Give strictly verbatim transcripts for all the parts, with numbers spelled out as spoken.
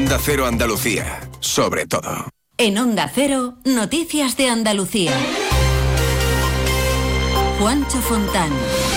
Onda Cero Andalucía, sobre todo. En Onda Cero, noticias de Andalucía. Juancho Fontán.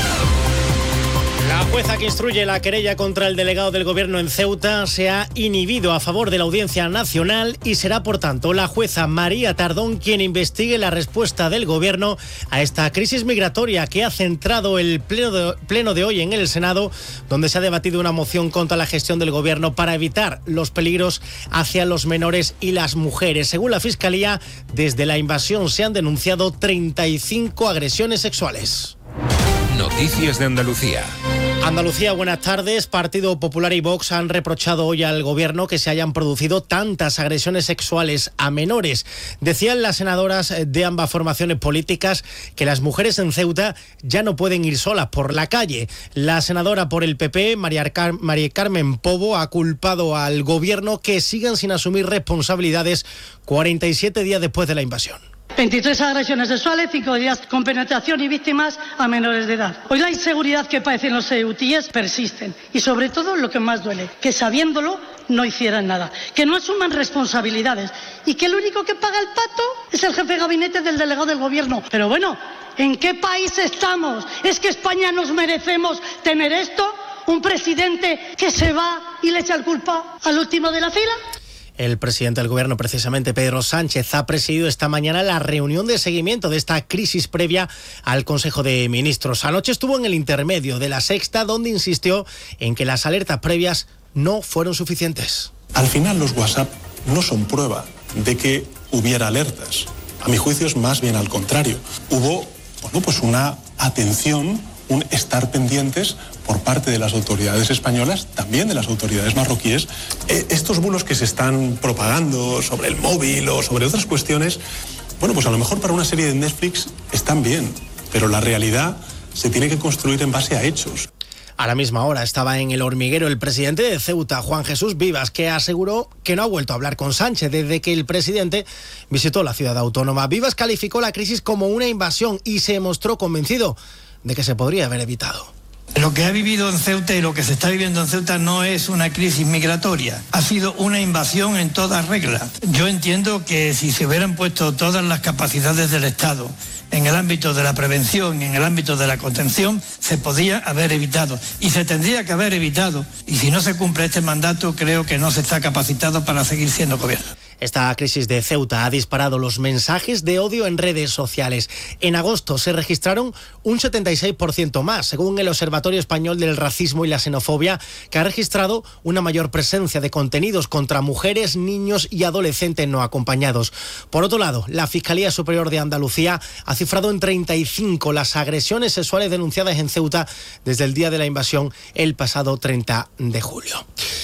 La jueza que instruye la querella contra el delegado del Gobierno en Ceuta se ha inhibido a favor de la Audiencia Nacional y será, por tanto, la jueza María Tardón quien investigue la respuesta del Gobierno a esta crisis migratoria que ha centrado el pleno de, pleno de hoy en el Senado, donde se ha debatido una moción contra la gestión del Gobierno para evitar los peligros hacia los menores y las mujeres. Según la Fiscalía, desde la invasión se han denunciado treinta y cinco agresiones sexuales. Noticias de Andalucía. Andalucía, buenas tardes. Partido Popular y Vox han reprochado hoy al Gobierno que se hayan producido tantas agresiones sexuales a menores. Decían las senadoras de ambas formaciones políticas que las mujeres en Ceuta ya no pueden ir solas por la calle. La senadora por el P P, María, Car- María Carmen Pobo, ha culpado al Gobierno que sigan sin asumir responsabilidades cuarenta y siete días después de la invasión. veintitrés agresiones sexuales, cinco días con penetración y víctimas a menores de edad. Hoy la inseguridad que padecen los ceutíes persisten y sobre todo lo que más duele, que sabiéndolo no hicieran nada, que no asuman responsabilidades y que el único que paga el pato es el jefe de gabinete del delegado del Gobierno. Pero bueno, ¿en qué país estamos? ¿Es que España nos merecemos tener esto? ¿Un presidente que se va y le echa la culpa al último de la fila? El presidente del Gobierno, precisamente Pedro Sánchez, ha presidido esta mañana la reunión de seguimiento de esta crisis previa al Consejo de Ministros. Anoche estuvo en el intermedio de la Sexta, donde insistió en que las alertas previas no fueron suficientes. Al final los WhatsApp no son prueba de que hubiera alertas. A mi juicio es más bien al contrario. Hubo, bueno, pues una atención, un estar pendientes por parte de las autoridades españolas, también de las autoridades marroquíes. Eh, estos bulos que se están propagando sobre el móvil o sobre otras cuestiones, bueno, pues a lo mejor para una serie de Netflix están bien, pero la realidad se tiene que construir en base a hechos. A la misma hora estaba en El Hormiguero el presidente de Ceuta, Juan Jesús Vivas, que aseguró que no ha vuelto a hablar con Sánchez desde que el presidente visitó la ciudad autónoma. Vivas calificó la crisis como una invasión y se mostró convencido de que se podría haber evitado. Lo que ha vivido en Ceuta y lo que se está viviendo en Ceuta no es una crisis migratoria, ha sido una invasión en toda regla. Yo entiendo que si se hubieran puesto todas las capacidades del Estado en el ámbito de la prevención y en el ámbito de la contención, se podía haber evitado y se tendría que haber evitado. Y si no se cumple este mandato, creo que no se está capacitado para seguir siendo gobierno. Esta crisis de Ceuta ha disparado los mensajes de odio en redes sociales. En agosto se registraron un setenta y seis por ciento más, según el Observatorio Español del Racismo y la Xenofobia, que ha registrado una mayor presencia de contenidos contra mujeres, niños y adolescentes no acompañados. Por otro lado, la Fiscalía Superior de Andalucía ha cifrado en treinta y cinco las agresiones sexuales denunciadas en Ceuta desde el día de la invasión el pasado treinta de julio.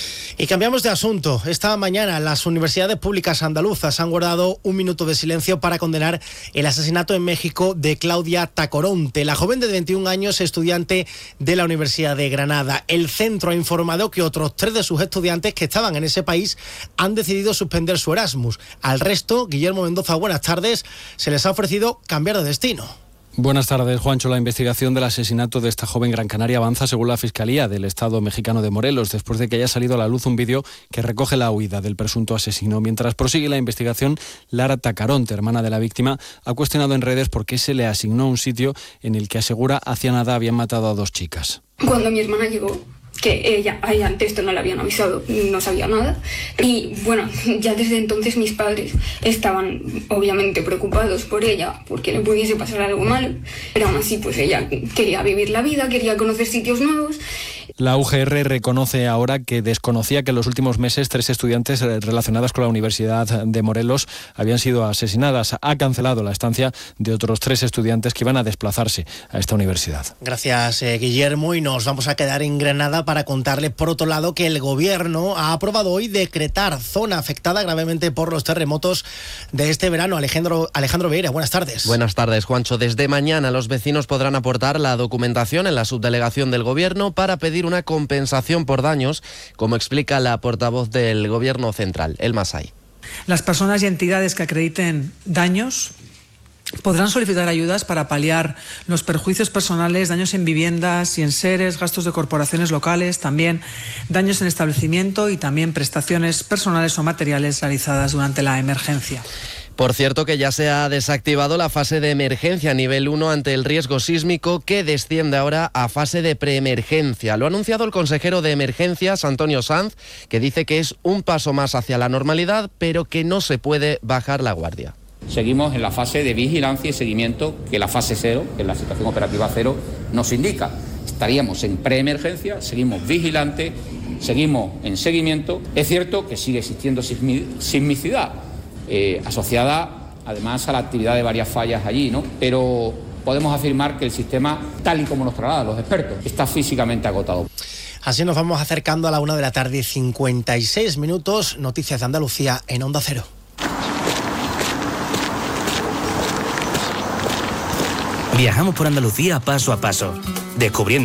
Y cambiamos de asunto. Esta mañana las universidades públicas andaluzas han guardado un minuto de silencio para condenar el asesinato en México de Claudia Tacoronte, la joven de veintiún años, estudiante de la Universidad de Granada. El centro ha informado que otros tres de sus estudiantes que estaban en ese país han decidido suspender su Erasmus. Al resto, Guillermo Mendoza, buenas tardes, se les ha ofrecido cambiar de destino. Buenas tardes, Juancho. La investigación del asesinato de esta joven gran canaria avanza según la Fiscalía del Estado mexicano de Morelos, después de que haya salido a la luz un vídeo que recoge la huida del presunto asesino. Mientras prosigue la investigación, Lara Tacoronte, hermana de la víctima, ha cuestionado en redes por qué se le asignó un sitio en el que asegura hacía nada habían matado a dos chicas. Cuando mi hermana llegó, que ella, a ella antes esto no le habían avisado, no sabía nada. Y bueno, ya desde entonces mis padres estaban obviamente preocupados por ella, porque le pudiese pasar algo malo. Pero aún así, pues ella quería vivir la vida, quería conocer sitios nuevos. La U G R reconoce ahora que desconocía que en los últimos meses tres estudiantes relacionadas con la Universidad de Morelos habían sido asesinadas. Ha cancelado la estancia de otros tres estudiantes que iban a desplazarse a esta universidad. Gracias, eh, Guillermo, y nos vamos a quedar en Granada para contarles, por otro lado, que el Gobierno ha aprobado hoy decretar zona afectada gravemente por los terremotos de este verano. Alejandro, Alejandro Vieira, buenas tardes. Buenas tardes, Juancho. Desde mañana los vecinos podrán aportar la documentación en la subdelegación del Gobierno para pedir una compensación por daños, como explica la portavoz del Gobierno central, El Masai. Las personas y entidades que acrediten daños podrán solicitar ayudas para paliar los perjuicios personales, daños en viviendas y en seres, gastos de corporaciones locales, también daños en establecimiento y también prestaciones personales o materiales realizadas durante la emergencia. Por cierto, que ya se ha desactivado la fase de emergencia nivel uno ante el riesgo sísmico, que desciende ahora a fase de preemergencia. Lo ha anunciado el consejero de Emergencias, Antonio Sanz, que dice que es un paso más hacia la normalidad, pero que no se puede bajar la guardia. Seguimos en la fase de vigilancia y seguimiento que la fase cero, que es la situación operativa cero, nos indica. Estaríamos en preemergencia, seguimos vigilantes, seguimos en seguimiento. Es cierto que sigue existiendo sismicidad, Eh, asociada además a la actividad de varias fallas allí, ¿no? Pero podemos afirmar que el sistema, tal y como nos trasladan los expertos, está físicamente agotado. Así nos vamos acercando a la una de la tarde y cincuenta y seis minutos. Noticias de Andalucía en Onda Cero. Viajamos por Andalucía paso a paso, descubriendo